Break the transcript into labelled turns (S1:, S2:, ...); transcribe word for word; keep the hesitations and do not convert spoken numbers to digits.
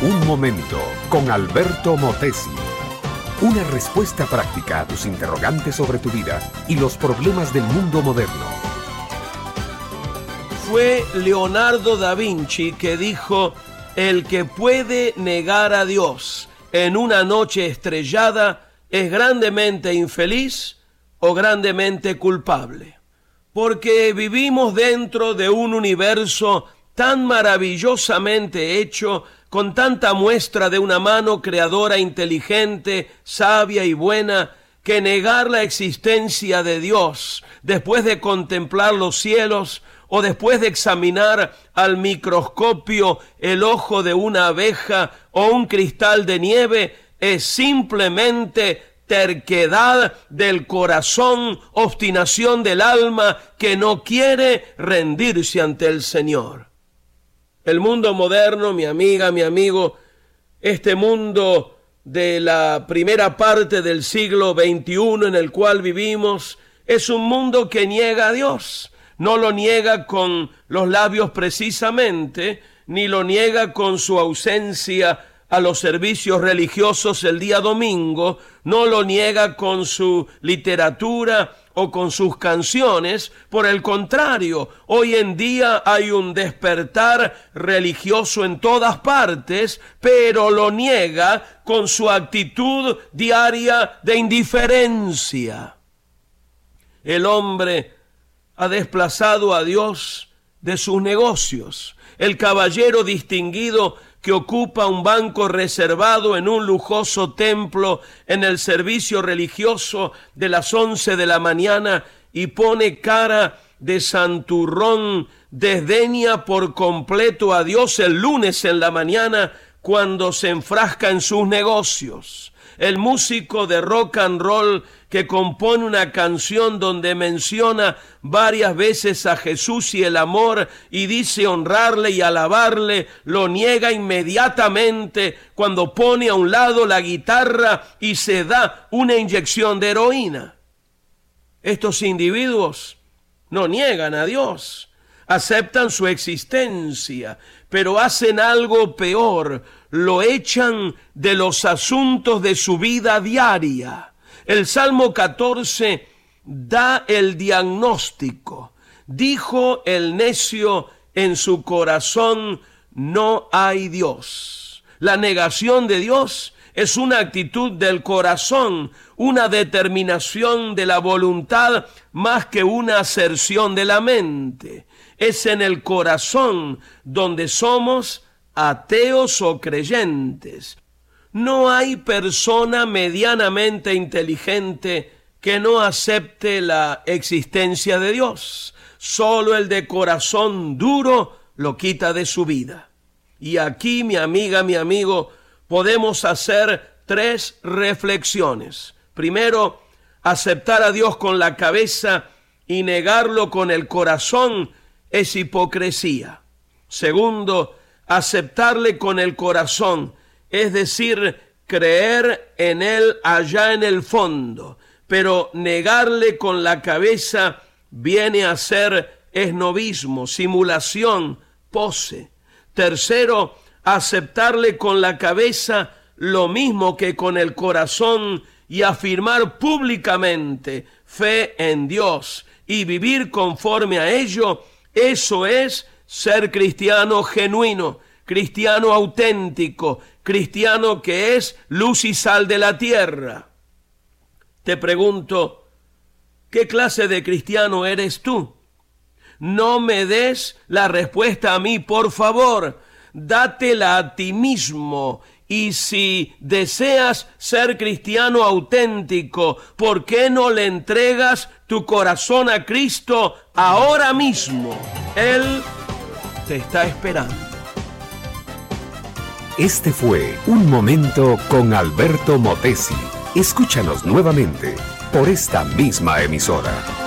S1: Un momento con Alberto Motesi. Una respuesta práctica a tus interrogantes sobre tu vida y los problemas del mundo moderno.
S2: Fue Leonardo da Vinci que dijo: el que puede negar a Dios en una noche estrellada es grandemente infeliz o grandemente culpable. Porque vivimos dentro de un universo tan maravillosamente hecho, con tanta muestra de una mano creadora inteligente, sabia y buena, que negar la existencia de Dios después de contemplar los cielos o después de examinar al microscopio el ojo de una abeja o un cristal de nieve es simplemente terquedad del corazón, obstinación del alma que no quiere rendirse ante el Señor. El mundo moderno, mi amiga, mi amigo, este mundo de la primera parte del siglo veintiuno en el cual vivimos, es un mundo que niega a Dios. No lo niega con los labios precisamente, ni lo niega con su ausencia a los servicios religiosos el día domingo, no lo niega con su literatura o con sus canciones. Por el contrario, hoy en día hay un despertar religioso en todas partes, pero lo niega con su actitud diaria de indiferencia. El hombre ha desplazado a Dios de sus negocios. El caballero distinguido que ocupa un banco reservado en un lujoso templo en el servicio religioso de las once de la mañana y pone cara de santurrón, desdeña por completo a Dios el lunes en la mañana cuando se enfrasca en sus negocios. El músico de rock and roll que compone una canción donde menciona varias veces a Jesús y el amor y dice honrarle y alabarle, lo niega inmediatamente cuando pone a un lado la guitarra y se da una inyección de heroína. Estos individuos no niegan a Dios, aceptan su existencia, pero hacen algo peor: lo echan de los asuntos de su vida diaria. El Salmo catorce da el diagnóstico. Dijo el necio en su corazón: no hay Dios. La negación de Dios es una actitud del corazón, una determinación de la voluntad más que una aserción de la mente. Es en el corazón donde somos ateos o creyentes. No hay persona medianamente inteligente que no acepte la existencia de Dios. Solo el de corazón duro lo quita de su vida. Y aquí, mi amiga, mi amigo, podemos hacer tres reflexiones. Primero, aceptar a Dios con la cabeza y negarlo con el corazón es hipocresía. Segundo, aceptarle con el corazón, es decir, creer en Él allá en el fondo, pero negarle con la cabeza viene a ser esnovismo, simulación, pose. Tercero, aceptarle con la cabeza lo mismo que con el corazón y afirmar públicamente fe en Dios y vivir conforme a ello. Eso es ser cristiano genuino, cristiano auténtico, cristiano que es luz y sal de la tierra. Te pregunto, ¿qué clase de cristiano eres tú? No me des la respuesta a mí, por favor. Dátela a ti mismo. Y si deseas ser cristiano auténtico, ¿por qué no le entregas tu corazón a Cristo ahora mismo? Él te está esperando.
S1: Este fue Un Momento con Alberto Motesi. Escúchanos nuevamente por esta misma emisora.